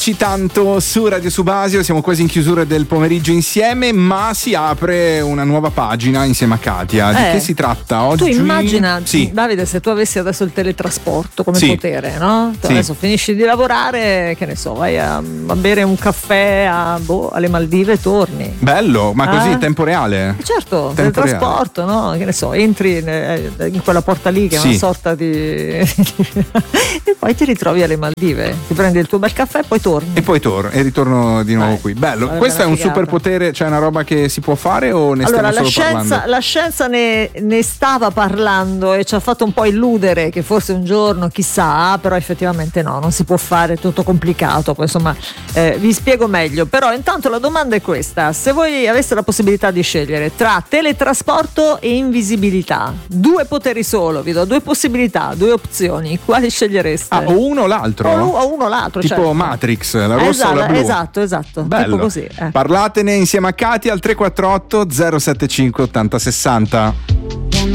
Tanto su Radio Subasio, siamo quasi in chiusura del pomeriggio insieme, ma si apre una nuova pagina insieme a Katia. Di che si tratta oggi? Tu immagina, sì. Davide, se tu avessi adesso il teletrasporto come potere, no? Tu sì. Adesso finisci di lavorare, che ne so, vai a bere un caffè alle Maldive e torni. Bello, ma così tempo reale? Certo, tempo teletrasporto, reale. No? Che ne so, entri in quella porta lì che è una sorta di e poi ti ritrovi alle Maldive, ti prendi il tuo bel caffè e poi torni. E ritorno di nuovo qui. Bello, questo è un superpotere, cioè una roba che si può fare o ne stiamo solo parlando? La scienza ne stava parlando e ci ha fatto un po' illudere che forse un giorno, chissà, però effettivamente no, non si può fare, è tutto complicato. Poi insomma vi spiego meglio, però intanto la domanda è questa: se voi aveste la possibilità di scegliere tra teletrasporto e invisibilità, 2 poteri solo, vi do 2 possibilità, 2 opzioni, quali scegliereste? O uno o l'altro? O uno o l'altro, tipo certo. Matrix, la rossa o la blu? Esatto, bello. tipo così. Parlatene insieme a Katia al 348 075 8060.